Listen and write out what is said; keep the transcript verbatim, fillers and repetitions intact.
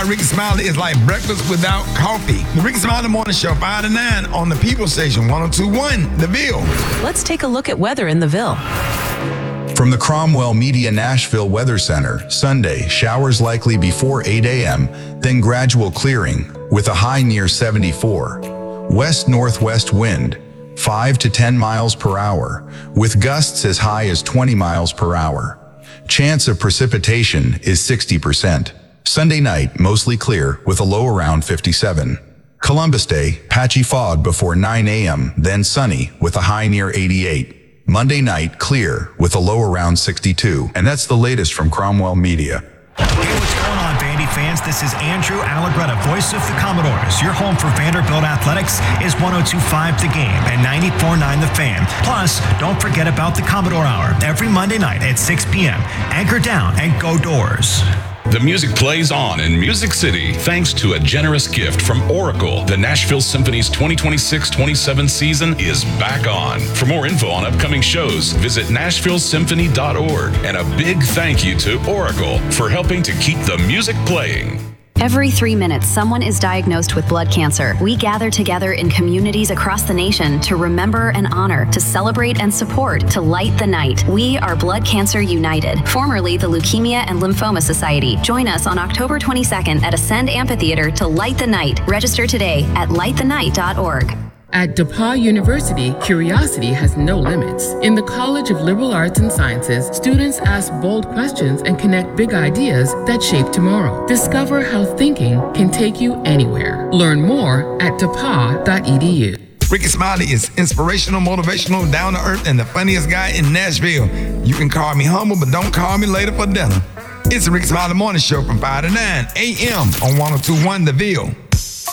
Ricky Smiley is like breakfast without coffee. The Ricky Smiley Morning Show, five to nine on the People Station, one oh two point one, The Ville. Let's take a look at weather in the Ville. From the Cromwell Media Nashville Weather Center, Sunday, showers likely before eight a.m., then gradual clearing, with a high near seventy-four. West-northwest wind, five to ten miles per hour, with gusts as high as twenty miles per hour. Chance of precipitation is sixty percent. Sunday night, mostly clear, with a low around fifty-seven. Columbus Day, patchy fog before nine a.m., then sunny, with a high near eighty-eight. Monday night, clear, with a low around sixty-two. And that's the latest from Cromwell Media. Hey, what's going on, Vandy fans? This is Andrew Allegretta, voice of the Commodores. Your home for Vanderbilt Athletics is one oh two point five The Game and ninety-four point nine The Fan. Plus, don't forget about the Commodore Hour every Monday night at six p.m. Anchor down and go Doors. The music plays on in Music City thanks to a generous gift from Oracle. The Nashville Symphony's twenty twenty-six twenty-seven season is back on. For more info on upcoming shows, visit nashville symphony dot org. And a big thank you to Oracle for helping to keep the music playing. Every three minutes, someone is diagnosed with blood cancer. We gather together in communities across the nation to remember and honor, to celebrate and support, to light the night. We are Blood Cancer United, formerly the Leukemia and Lymphoma Society. Join us on October twenty-second at Ascend Amphitheater to light the night. Register today at light the night dot org. At DePauw University, curiosity has no limits. In the College of Liberal Arts and Sciences, students ask bold questions and connect big ideas that shape tomorrow. Discover how thinking can take you anywhere. Learn more at d e p a w dot e d u. Ricky Smiley is inspirational, motivational, down to earth, and the funniest guy in Nashville. You can call me humble, but don't call me later for dinner. It's the Ricky Smiley Morning Show from five to nine a.m. on one oh two point one The Ville.